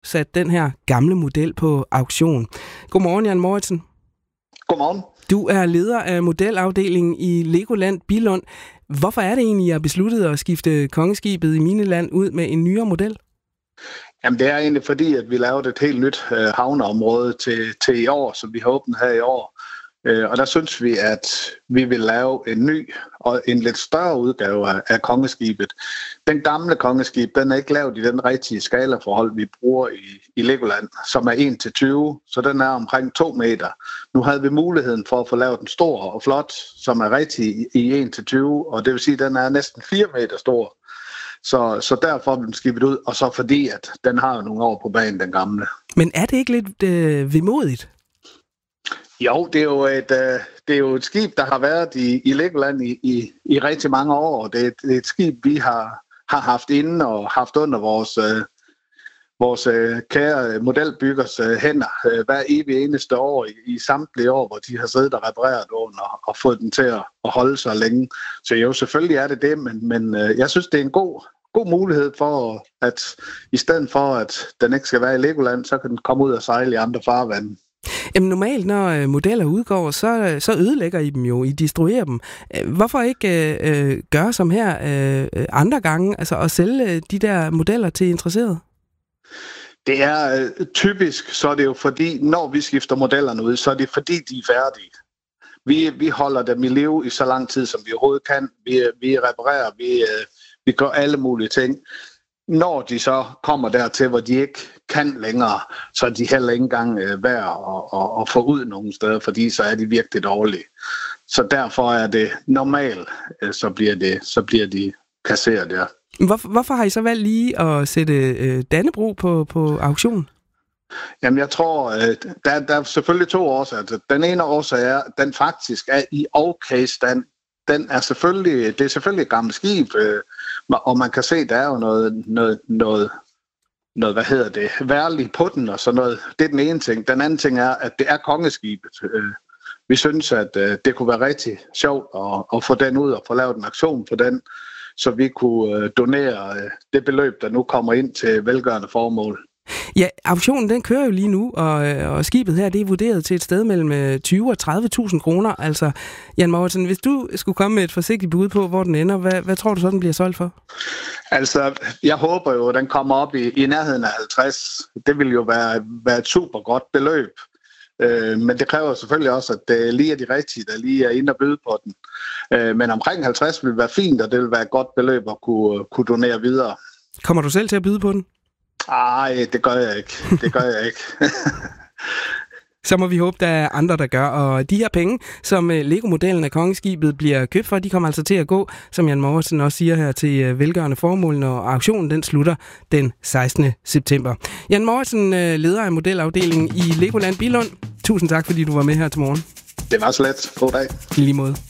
sat den her gamle model på auktion. Godmorgen, Jan Mouritsen. Godmorgen. Du er leder af modelafdelingen i Legoland Billund. Hvorfor er det egentlig, at I har besluttet at skifte kongeskibet i Mineland ud med en nyere model? Jamen, det er egentlig fordi, at vi lavede et helt nyt havneområde til i år, som vi har åbnet her i år. Og der synes vi, at vi vil lave en ny og en lidt større udgave af kongeskibet. Den gamle kongeskib, den er ikke lavet i den rigtige skalaforhold, vi bruger i Legoland, som er 1-20, så den er omkring 2 meter. Nu havde vi muligheden for at få lavet den stor og flot, som er rigtig i 1-20, og det vil sige, at den er næsten 4 meter stor. Så derfor vil den skibet ud, og så fordi, at den har jo nogle år på banen, den gamle. Men er det ikke lidt vemodigt? Jo, det er jo et skib, der har været i Legoland i rigtig mange år. Det er et skib, vi har haft inde og haft under vores kære modelbyggers hænder hver evig eneste år i samtlige år, hvor de har siddet og repareret under og fået den til at holde sig længe. Så jo, selvfølgelig er det, men jeg synes, det er en god mulighed for, at i stedet for, at den ikke skal være i Legoland, så kan den komme ud og sejle i andre farvande. Jamen normalt, når modeller udgår, så ødelægger I dem jo, I destruerer dem. Hvorfor ikke gøre som her andre gange, altså at sælge de der modeller til interesserede? Det er typisk, så er det jo fordi, når vi skifter modellerne ud, så er det fordi, de er færdige. Vi holder dem i live i så lang tid, som vi overhovedet kan. Vi reparerer, vi gør alle mulige ting. Når de så kommer dertil, hvor de ikke kan længere, så er de heller ikke engang værd at få ud nogen steder, fordi så er de virkelig dårlige. Så derfor er det normalt, så bliver de kasseret der. Hvorfor har I så valgt lige at sætte Dannebrog på auktion? Jamen jeg tror, der er selvfølgelig 2 årsager. Den ene årsag er, at den faktisk er i okay stand. Det er selvfølgelig et gammelt skib, og man kan se, der er jo noget værligt på den og sådan noget. Det er den ene ting. Den anden ting er, at det er kongeskibet. Vi synes, at det kunne være rigtig sjovt at få den ud og få lavet en aktion på den, så vi kunne donere det beløb, der nu kommer ind til velgørende formål. Ja, auktionen den kører jo lige nu, og skibet her det er vurderet til et sted mellem 20 og 30.000 kroner. Altså, Jan Mouritsen, hvis du skulle komme med et forsigtigt bud på, hvor den ender, hvad tror du så, den bliver solgt for? Altså, jeg håber jo, at den kommer op i nærheden af 50. Det vil jo være et super godt beløb. Men det kræver selvfølgelig også, at det lige er de rigtige, der lige er inde og byde på den. Men omkring 50 vil være fint, og det vil være et godt beløb at kunne donere videre. Kommer du selv til at byde på den? Nej, det gør jeg ikke. Så må vi håbe, der er andre, der gør. Og de her penge, som Lego-modellen af kongeskibet bliver købt for, de kommer altså til at gå, som Jan Mouritsen også siger her, til velgørende formål, når auktionen den slutter den 16. september. Jan Mouritsen, leder af modelafdelingen i Legoland Billund. Tusind tak, fordi du var med her til morgen. Det var så let. God dag. I lige måde.